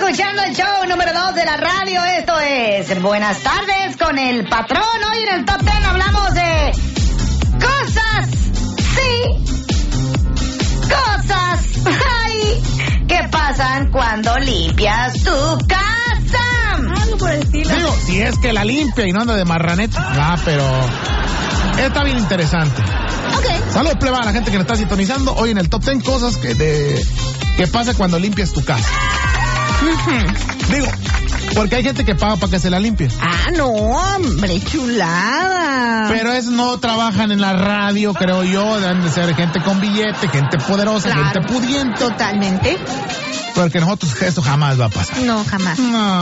escuchando el show número 2 de la radio. Esto es Buenas Tardes con el Patrón. Hoy en el Top 10 hablamos de cosas, que pasan cuando limpias tu casa. Algo por el estilo. Digo, si es que la limpia y no anda de marraneta. Pero está bien interesante. Ok. Saludos, pleba, a la gente que nos está sintonizando. Hoy en el Top 10 cosas que pasa cuando limpias tu casa. Digo, porque hay gente que paga para que se la limpie. Ah, no, hombre, chulada. Pero no trabajan en la radio, creo yo. Deben de ser gente con billete, gente poderosa, Claro. gente pudiente. Totalmente. Porque nosotros eso jamás va a pasar. No, jamás.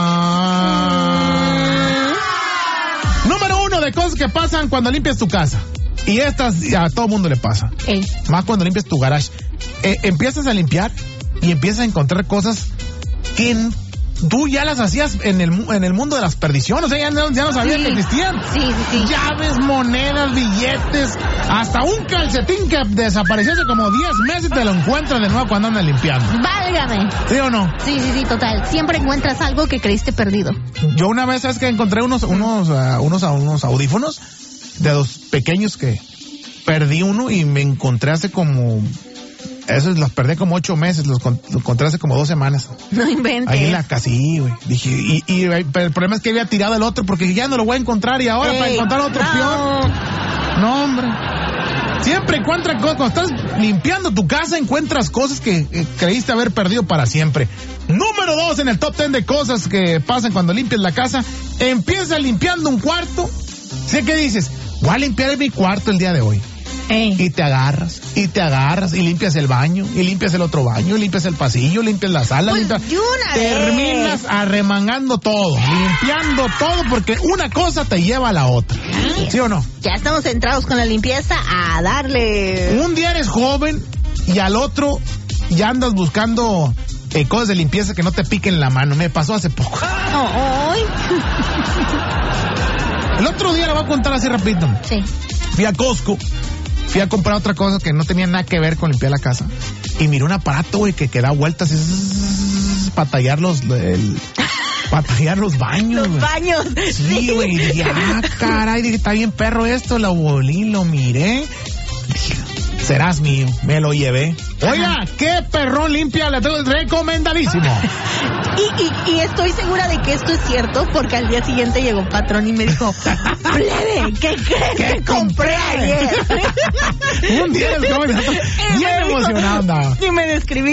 Número 1 de cosas que pasan cuando limpias tu casa. Y estas a todo mundo le pasa. Más cuando limpias tu garage. Empiezas a limpiar y empiezas a encontrar cosas que tú ya las hacías en el mundo de las perdiciones. O sea, ya no sabías que existían. Sí. Llaves, monedas, billetes, hasta un calcetín que desapareció hace como 10 meses y te lo encuentras de nuevo cuando andas limpiando. Válgame. ¿Sí o no? Sí, total. Siempre encuentras algo que creíste perdido. Yo una vez, ¿sabes que encontré unos audífonos de los pequeños que perdí uno y me encontré hace como... Esos los perdí como 8 meses, los encontré hace como 2 semanas. No inventes. Ahí en la casa, sí, güey. Dije, pero el problema es que había tirado el otro porque ya no lo voy a encontrar y ahora para encontrar otro peor. No, hombre. Siempre encuentras cosas. Cuando estás limpiando tu casa, encuentras cosas que creíste haber perdido para siempre. Número 2 en el top 10 de cosas que pasan cuando limpias la casa. Empiezas limpiando un cuarto. Sé que dices, voy a limpiar mi cuarto el día de hoy. Y te agarras, y limpias el baño, y limpias el otro baño, y limpias el pasillo, limpias la sala, terminas arremangando todo, limpiando todo, porque una cosa te lleva a la otra. ¿Sí o no? Ya estamos centrados con la limpieza a darle. Un día eres joven y al otro ya andas buscando cosas de limpieza que no te piquen la mano. Me pasó hace poco. El otro día, le voy a contar así rapidito. Sí. Fui a Costco. Fui a comprar otra cosa que no tenía nada que ver con limpiar la casa. Y miré un aparato, güey, que da vueltas para tallar los baños. Los baños. Sí, güey. Y dije, caray, dije, está bien perro esto. Lo volí, lo miré. Dije, serás mío. Me lo llevé. Oiga, qué perrón limpia, le tengo recomendadísimo. Y estoy segura de que esto es cierto, porque al día siguiente llegó un patrón y me dijo, plebe, ¿qué crees que compré ayer? Un día el joven bien emocionado andaba. Y me describí